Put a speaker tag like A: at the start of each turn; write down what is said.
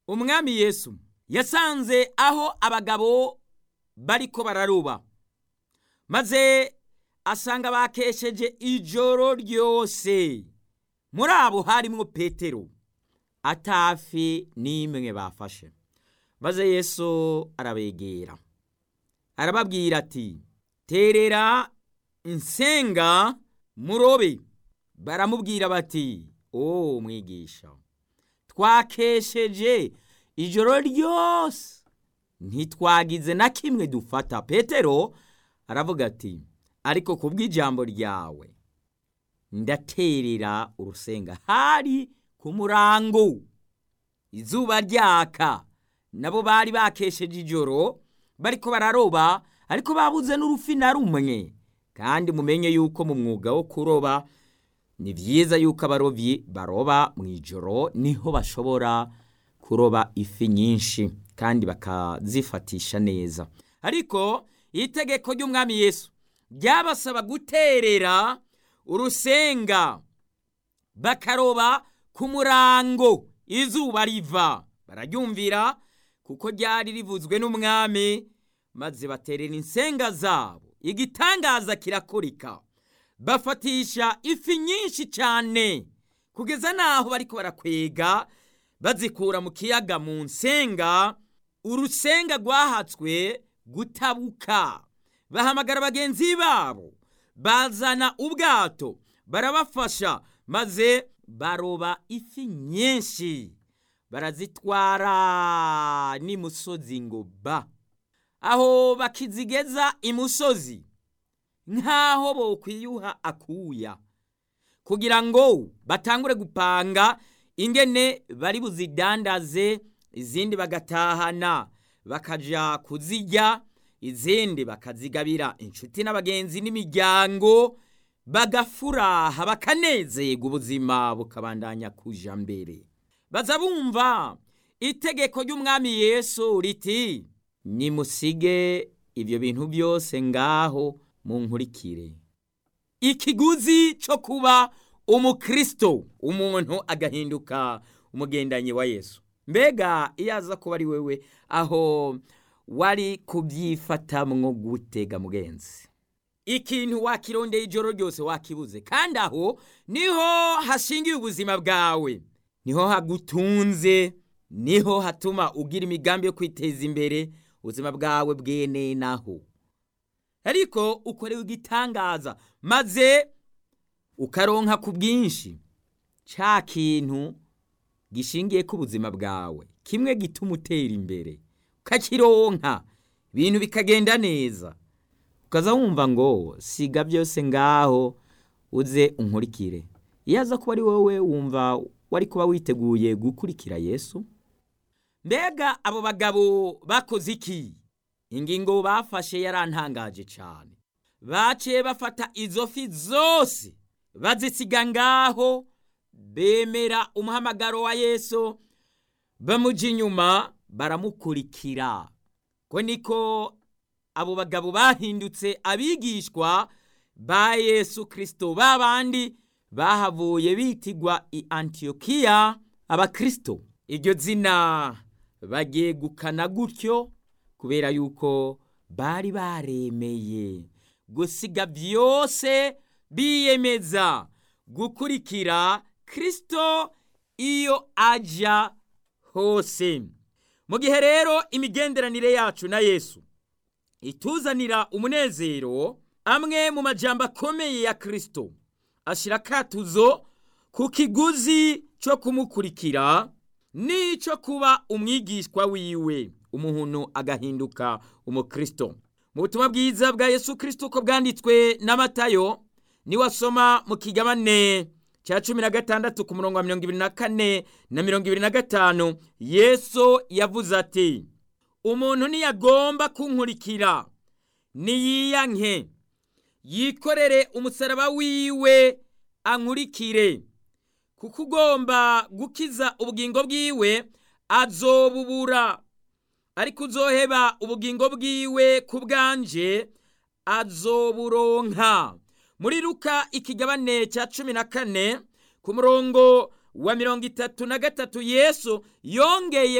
A: umwami Yesu yasanze aho abagabo bariko bararoba, maze asanga bakesheje ijoro ryose. Muri abo harimwo Petero, atafi n'imwe bafashe. Maze Yesu arabegera, arababwira ati, terera insenga murobe. Baramubwira bati, o mwigisha, twakesheje ijoro ryose, ntitwagize na kimwe dufata. Petero aravuga ati, ariko kubw'ijambo ryawe ndaterera urusenga. Hari ku murango, izuba ryaka, nabo bari bakesheje ijoro bariko bararoba, ariko babuze n'urufi na rumwe. Kandi mumenye yuko mu mwuga wo kuroba ni vyiza yuko abarovyi baroba mw'ijoro, niho bashobora kuroba ifi nyinshi kandi bakazifatisha neza. Ariko itegeko ry'umwami Yesu ryabasaba guterera urusenga, bakaroba ku murango izuba riva. Bararyumvira kuko ryari rivuzwe n'umwami, maze baterera insenga zabo. Igitangaza kirakoreka, bafatisha ifi nyinshi cyane kugeza naho bariko barakwega bazikura mu kiyaga mu nsenga. Urusenga rwahatswe gutabuka. Bahamagara bagenzi babo, bazana ubwato, barabafasha, maze baroba ifi nyinshi, barazitwara n'imusozi ngo ba. Aho bakizigeza imusozi, nk'aho bokwiyuha akuya, kugira ngo batangure gupanga ingene bari buzidandaze. Izindi bagatahana bakaja kuzirya, izindi bakazigabira inshuti n'abagenzi n'imiryango, bagafuraha bakanezerwa, ubuzima bukabandanya kuja mbere. Baza bumva itegeko ry'umwami Yesu riti, nimusige ibyo bintu byose ngaho munkurikire. Ikiguzi cyo kuba umukristo, umuntu agahinduka umugendanyi wa Yesu. Mbega iyaza kuba ari wewe, aho wari kubyifatamwo gutega mugenzi? Ikintu wakirondeye ijoro ryose wakibuze, kandi aho niho hashingiye ubuzima bwawe, niho hagutunze, niho hatuma ugira imigambi yo kwiteza imbere, ubuzima bwawe bwene naho. Ariko ukorewe igitangaza, maze ukaronka ku bwinshi cya kintu gishingiye ku buzima bwawe, kimwe gituma utera imbere, ukakironka, ibintu bikagenda neza. Ukaza wumva ngo siga byose ngaho uze unkurikire. Iyaza kuba ari wowe, wumva wari kuba witeguye gukurikira Yesu? Mbega abo bagabo bakoze iki? Ingingo bafashe yarantangaje cyane. Baciye bafata izo fi zose bazisiga ngaho, bemera umuhamagaro wa Yesu, bamuja inyuma baramukurikira. Ko niko abo bagabo bahindutse abigishwa ba Yesu Kristo, babandi bahavuye bitigwa i Antiokiya abakristo. Iryo zina bagiye gukana gutyo kubera yuko bari baremeye gusiga byose, biyemeza gukurikira Kristo iyo aja hose. Mu gihe rero imigenderanire yacu na Yesu ituzanira umunezero, amwe mu majambo akomeye ya Kristo ashira katuzo ku kiguzi cyo kumukurikira n'icyo kuba umwigishwa wiwe, umuntu agahinduka umukristo. Mu butumwa bwiza bwa Yesu Kristo uko bwanditswe na Matayo, niwasoma mu kigabane cya 16 ku murongo wa 24 na 25, Yesu yavuze ati, umuntu niyagomba kunkurikira niyiyanke, yikorere umusaraba wiwe ankurikire. Kuko ugomba gukiza ubugingo bwiwe azobubura, ariko uzoheba ubugingo bwiwe ku bwanje azoburonka. Muri Luka ikigabane cya 14 ku murongo wa 33, Yesu yongeye